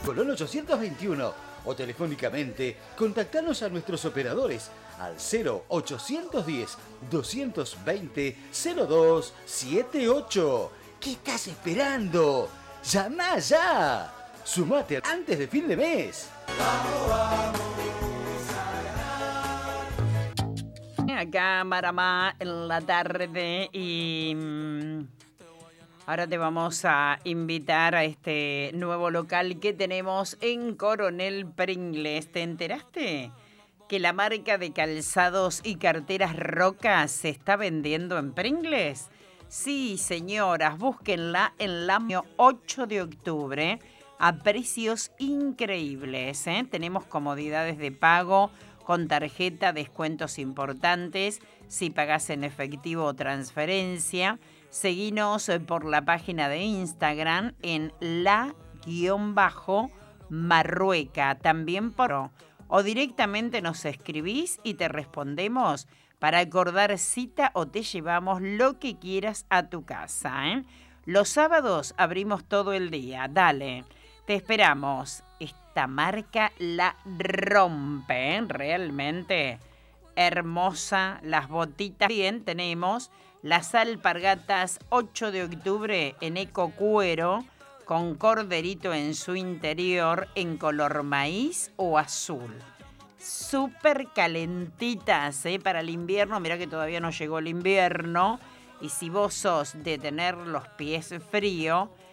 Colón 821 o telefónicamente contactarnos a nuestros operadores al 0810-220-0278. ¿Qué estás esperando? ¡Llama ya! ¡Sumate antes de fin de mes! Acá Maramá en la tarde y ahora te vamos a invitar a este nuevo local que tenemos en Coronel Pringles. ¿Te enteraste? Que la marca de calzados y carteras Roca se está vendiendo en Pringles. Sí, señoras, búsquenla en la 8 de octubre a precios increíbles, ¿eh? Tenemos comodidades de pago con tarjeta, descuentos importantes, si pagás en efectivo o transferencia. Seguinos por la página de Instagram en la_marrueca, también por... O directamente nos escribís y te respondemos para acordar cita o te llevamos lo que quieras a tu casa, ¿eh? Los sábados abrimos todo el día, dale, te esperamos. Esta marca la rompe, ¿eh? Realmente hermosa, las botitas. Bien, tenemos las alpargatas 8 de octubre en eco cuero, con corderito en su interior en color maíz o azul. Súper calentitas, ¿eh? Para el invierno. Mirá que todavía no llegó el invierno. Y si vos sos de tener los pies frío,